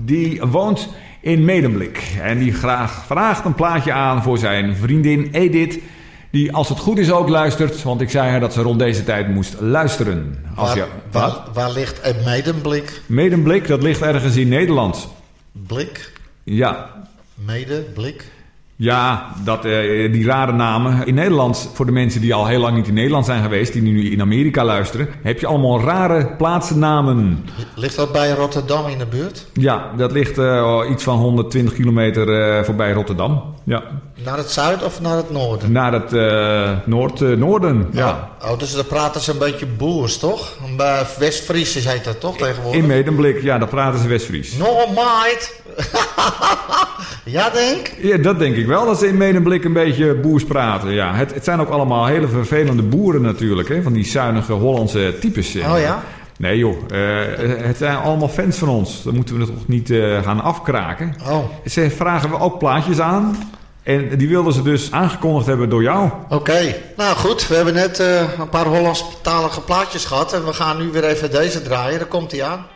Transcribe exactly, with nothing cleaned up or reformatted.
Die woont in Medemblik. En die graag vraagt een plaatje aan voor zijn vriendin Edith. Die als het goed is ook luistert. Want ik zei haar dat ze rond deze tijd moest luisteren. Als waar, je, waar, waar ligt een Medemblik? Medemblik, dat ligt ergens in Nederland. Blik? Ja. Medeblik? Ja, dat, uh, die rare namen. In Nederland, voor de mensen die al heel lang niet in Nederland zijn geweest, die nu in Amerika luisteren, heb je allemaal rare plaatsnamen. Ligt dat bij Rotterdam in de buurt? Ja, dat ligt uh, iets van honderdtwintig kilometer uh, voorbij Rotterdam. Ja. Naar het zuiden of naar het noorden? Naar het uh, noord, uh, noorden, ja. Oh, oh, dus daar praten ze een beetje boers, toch? West-Fries heet dat toch tegenwoordig? In Medemblik, ja, daar praten ze West-Fries. No, mate! Ja, denk? Ja, dat denk ik wel, dat ze in Medemblik een beetje boers praten. Ja, het, het zijn ook allemaal hele vervelende boeren natuurlijk, hè, van die zuinige Hollandse types. Oh ja? Nee joh, uh, het zijn allemaal fans van ons. Dan moeten we het toch niet uh, gaan afkraken. Oh. Ze vragen we ook plaatjes aan. En die wilden ze dus aangekondigd hebben door jou. Oké, okay. Nou goed, we hebben net uh, een paar Hollandstalige plaatjes gehad. En we gaan nu weer even deze draaien. Daar komt hij aan.